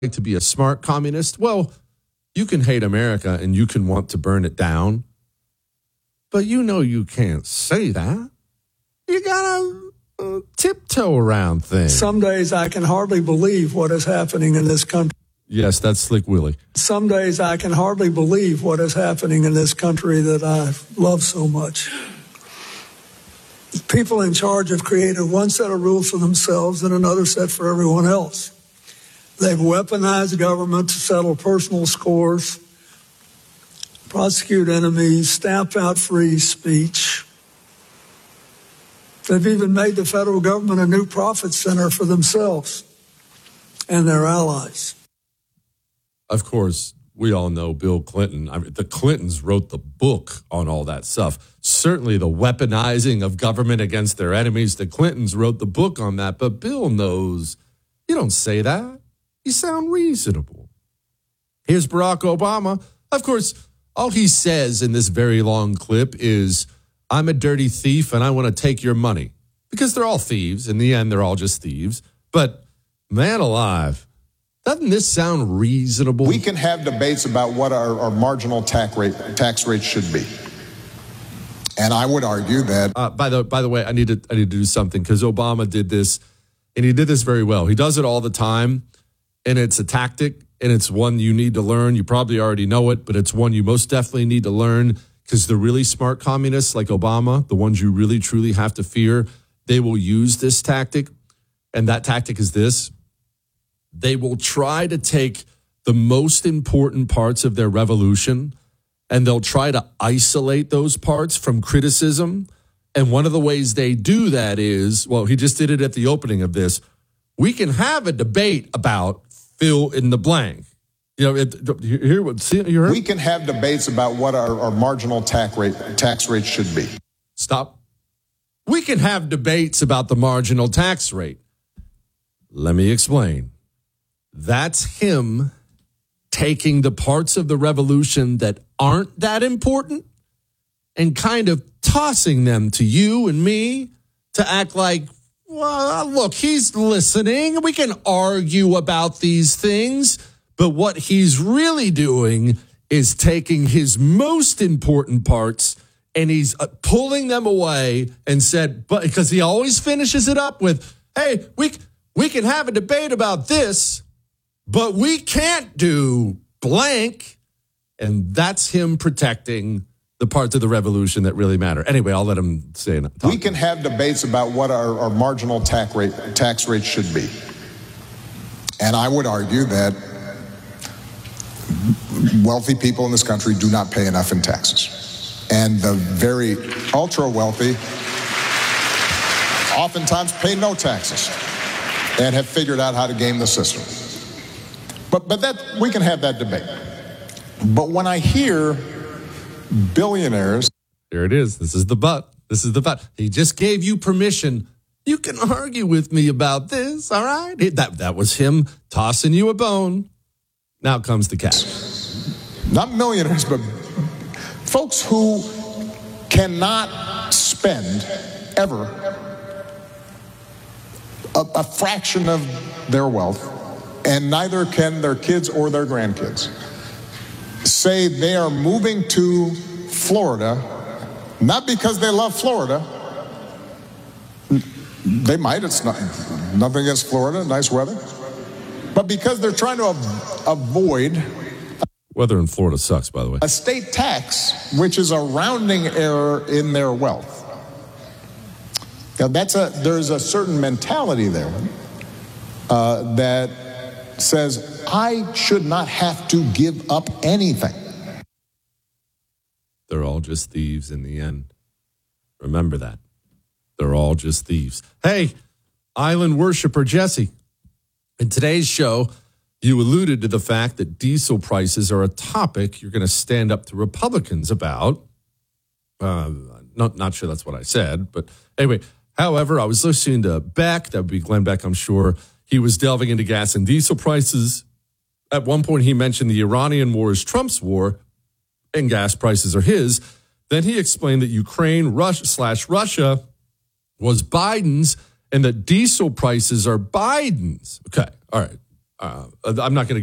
to be a smart communist? Well, you can hate America and you can want to burn it down. But you know you can't say that. You gotta tiptoe around things. Some days I can hardly believe what is happening in this country. Yes, that's Slick Willie. Some days I can hardly believe what is happening in this country that I love so much. People in charge have created one set of rules for themselves and another set for everyone else. They've weaponized government to settle personal scores, prosecute enemies, stamp out free speech. They've even made the federal government a new profit center for themselves and their allies. Of course, we all know Bill Clinton. I mean, the Clintons wrote the book on all that stuff. Certainly the weaponizing of government against their enemies. The Clintons wrote the book on that. But Bill knows you don't say that. You sound reasonable. Here's Barack Obama. Of course, all he says in this very long clip is, I'm a dirty thief and I want to take your money. Because they're all thieves. In the end, they're all just thieves. But man alive, doesn't this sound reasonable? We can have debates about what our marginal tax rate should be. And I would argue that... By the way, I need to do something because Obama did this, and he did this very well. He does it all the time, and it's a tactic, and it's one you need to learn. You probably already know it, but it's one you most definitely need to learn because the really smart communists like Obama, the ones you really, truly have to fear, they will use this tactic, and that tactic is this. They will try to take the most important parts of their revolution and they'll try to isolate those parts from criticism. And one of the ways they do that is, well, he just did it at the opening of this. We can have a debate about fill in the blank. You know, we can have debates about what our marginal tax rate should be. Stop. We can have debates about the marginal tax rate. Let me explain. That's him taking the parts of the revolution that aren't that important and kind of tossing them to you and me to act like, well, look, he's listening. We can argue about these things. But what he's really doing is taking his most important parts and he's pulling them away and said, but because he always finishes it up with, hey, we can have a debate about this, but we can't do blank. And that's him protecting the parts of the revolution that really matter. Anyway, I'll let him say it. We can have debates about what our marginal tax rate should be. And I would argue that wealthy people in this country do not pay enough in taxes. And the very ultra wealthy oftentimes pay no taxes and have figured out how to game the system. But that we can have that debate. But when I hear billionaires... There it is. This is the but. This is the but. He just gave you permission. You can argue with me about this, all right? That was him tossing you a bone. Now comes the cat. Not millionaires, but folks who cannot spend ever a fraction of their wealth, and neither can their kids or their grandkids, say they are moving to Florida, not because they love Florida. They might. It's nothing against Florida, nice weather. But because they're trying to avoid... Weather in Florida sucks, by the way. A state tax, which is a rounding error in their wealth. Now, there's a certain mentality there that says, I should not have to give up anything. They're all just thieves in the end. Remember that. They're all just thieves. Hey, island worshiper Jesse. In today's show, you alluded to the fact that diesel prices are a topic you're going to stand up to Republicans about. Not sure that's what I said, but anyway. However, I was listening to Beck. That would be Glenn Beck, I'm sure. He was delving into gas and diesel prices. At one point, he mentioned the Iranian war is Trump's war, and gas prices are his. Then he explained that Ukraine Russia was Biden's, and that diesel prices are Biden's. Okay, all right. I'm not going to